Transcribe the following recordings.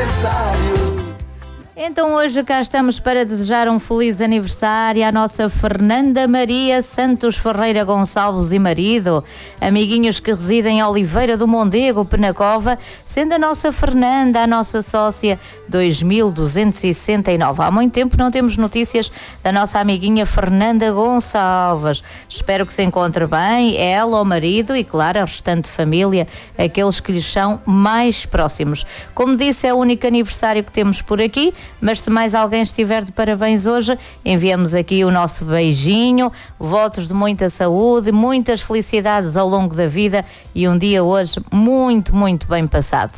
aniversário. Então hoje cá estamos para desejar um feliz aniversário à nossa Fernanda Maria Santos Ferreira Gonçalves e marido, amiguinhos que residem em Oliveira do Mondego, Penacova, sendo a nossa Fernanda a nossa sócia 2269. Há muito tempo não temos notícias da nossa amiguinha Fernanda Gonçalves. Espero que se encontre bem, ela, o marido e, claro, a restante família, aqueles que lhes são mais próximos. Como disse, é o único aniversário que temos por aqui, mas se mais alguém estiver de parabéns hoje, enviamos aqui o nosso beijinho, votos de muita saúde, muitas felicidades ao longo da vida e um dia hoje muito, muito bem passado.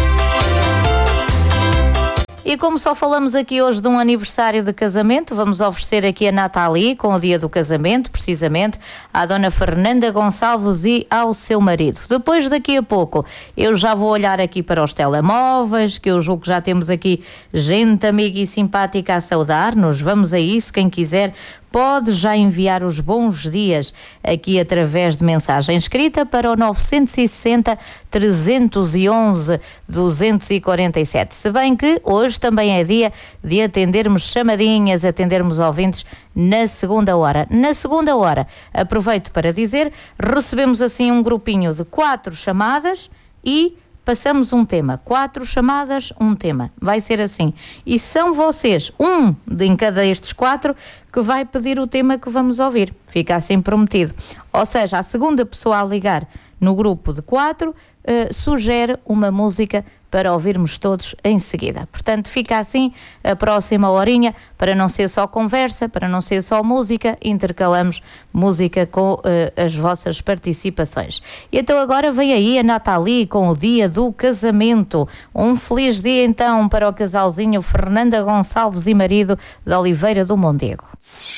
E como só falamos aqui hoje de um aniversário de casamento, vamos oferecer aqui a Nathalie, com o dia do casamento, precisamente, à dona Fernanda Gonçalves e ao seu marido. Depois, daqui a pouco, eu já vou olhar aqui para os telemóveis, que eu julgo que já temos aqui gente amiga e simpática a saudar-nos. Vamos a isso, quem quiser pode já enviar os bons dias aqui através de mensagem escrita para o 960 311 247. Se bem que hoje também é dia de atendermos chamadinhas, atendermos ouvintes na segunda hora. Na segunda hora, aproveito para dizer, recebemos assim um grupinho de 4 chamadas e passamos um tema. 4 chamadas, um tema. Vai ser assim. E são vocês, em cada estes 4, que vai pedir o tema que vamos ouvir. Fica assim prometido. Ou seja, a segunda pessoa a ligar no grupo de 4 sugere uma música para ouvirmos todos em seguida. Portanto, fica assim a próxima horinha, para não ser só conversa, para não ser só música, intercalamos música com as vossas participações. E então agora vem aí a Nathalie com o dia do casamento. Um feliz dia então para o casalzinho Fernanda Gonçalves e marido de Oliveira do Mondego.